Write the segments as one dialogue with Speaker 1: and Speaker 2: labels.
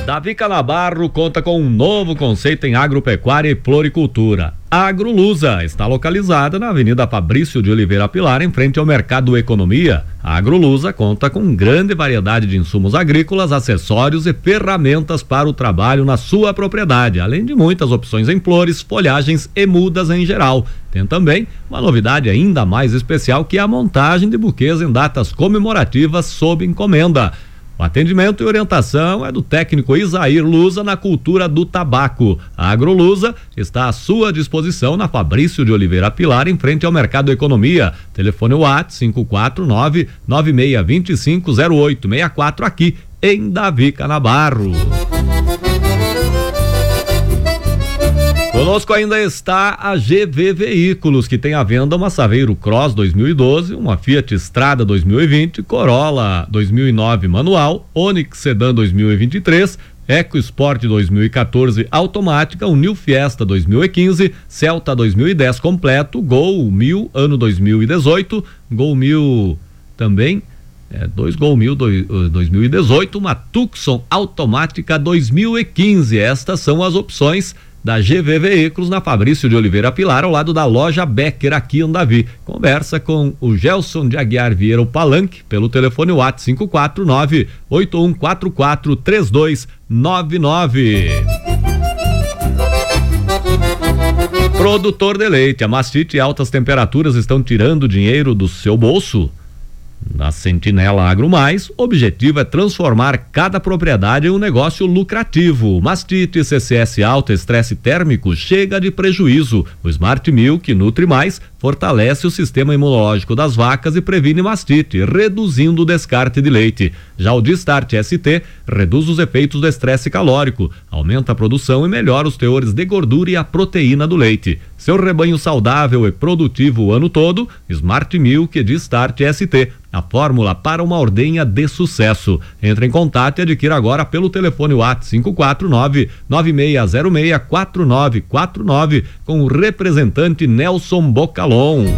Speaker 1: Davi Canabarro conta com um novo conceito em agropecuária e floricultura. A Agrolusa está localizada na Avenida Fabrício de Oliveira Pilar, em frente ao Mercado Economia. A Agrolusa conta com grande variedade de insumos agrícolas, acessórios e ferramentas para o trabalho na sua propriedade, além de muitas opções em flores, folhagens e mudas em geral. Tem também uma novidade ainda mais especial, que é a montagem de buquês em datas comemorativas sob encomenda. O atendimento e orientação é do técnico Isair Lusa na cultura do tabaco. A Agrolusa está à sua disposição na Fabrício de Oliveira Pilar, em frente ao Mercado Economia. Telefone WhatsApp 549-9625-0864, aqui em Davi Canabarro. Conosco ainda está a GV Veículos, que tem à venda uma Saveiro Cross 2012, uma Fiat Strada 2020, Corolla 2009 manual, Onix Sedan 2023, EcoSport 2014 automática, um New Fiesta 2015, Celta 2010 completo, Gol 1000 ano 2018, Gol 1000 também, dois Gol 1000 2018, uma Tucson automática 2015. Estas são as opções da GV Veículos na Fabrício de Oliveira Pilar, ao lado da loja Becker, aqui em Davi. Conversa com o Gelson de Aguiar Vieira, o Palanque, pelo telefone WhatsApp 549-8144-3299. Produtor de leite, a mastite e altas temperaturas estão tirando dinheiro do seu bolso? Na Sentinela Agro Mais, o objetivo é transformar cada propriedade em um negócio lucrativo. Mastite, CCS alta, estresse térmico, chega de prejuízo. O Smart Milk Nutri Mais fortalece o sistema imunológico das vacas e previne mastite, reduzindo o descarte de leite. Já o Distart ST reduz os efeitos do estresse calórico, aumenta a produção e melhora os teores de gordura e a proteína do leite. Seu rebanho saudável e produtivo o ano todo, Smart Milk Distart ST, a fórmula para uma ordenha de sucesso. Entre em contato e adquira agora pelo telefone WhatsApp 549-9606-4949 com o representante Nelson Bocalon.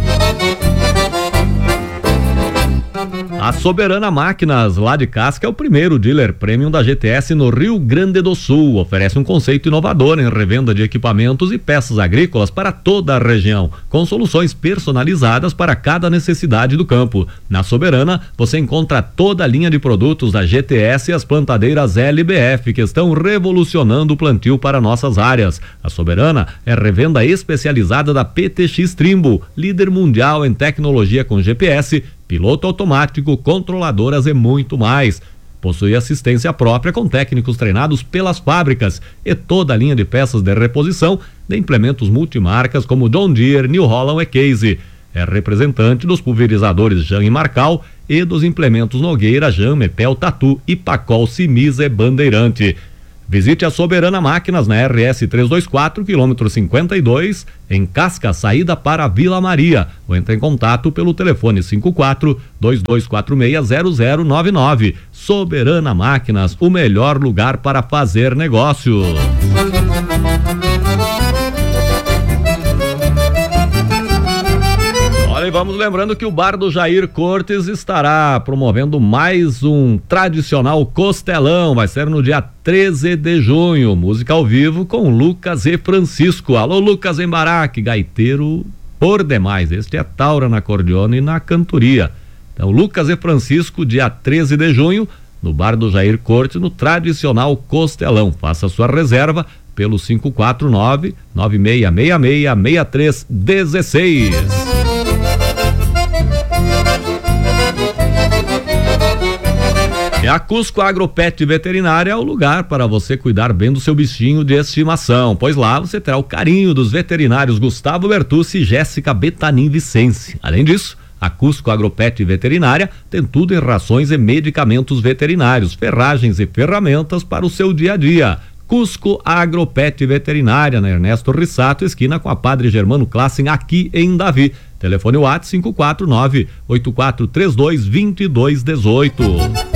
Speaker 1: A Soberana Máquinas, lá de Casca, é o primeiro dealer premium da GTS no Rio Grande do Sul. Oferece um conceito inovador em revenda de equipamentos e peças agrícolas para toda a região, com soluções personalizadas para cada necessidade do campo. Na Soberana, você encontra toda a linha de produtos da GTS e as plantadeiras LBF, que estão revolucionando o plantio para nossas áreas. A Soberana é revenda especializada da PTX Trimble, líder mundial em tecnologia com GPS, piloto automático, controladoras e muito mais. Possui assistência própria com técnicos treinados pelas fábricas e toda a linha de peças de reposição de implementos multimarcas como John Deere, New Holland e Case. É representante dos pulverizadores Jan e Marcal e dos implementos Nogueira, Jan, Mepel, Tatu, Ipacol, Simisa e Bandeirante. Visite a Soberana Máquinas na RS 324, quilômetro 52, em Casca, saída para Vila Maria. Ou entre em contato pelo telefone 54-2246-0099. Soberana Máquinas, o melhor lugar para fazer negócio. E vamos lembrando que o Bar do Jair Cortes estará promovendo mais um tradicional costelão. Vai ser no dia 13 de junho. Música ao vivo com Lucas e Francisco. Alô, Lucas Embaraque, gaiteiro por demais. Este é taura na acordeona e na cantoria. Então, Lucas e Francisco, dia 13 de junho, no Bar do Jair Cortes, no tradicional costelão. Faça sua reserva pelo 549-9666-6316. E a Cusco Agropet Veterinária é o lugar para você cuidar bem do seu bichinho de estimação, pois lá você terá o carinho dos veterinários Gustavo Bertucci e Jéssica Betanin Vicense. Além disso, a Cusco Agropet Veterinária tem tudo em rações e medicamentos veterinários, ferragens e ferramentas para o seu dia a dia. Cusco Agropet Veterinária, na Ernesto Rissato, esquina com a Padre Germano Classen, aqui em Davi. Telefone WhatsApp 549-8432-2218.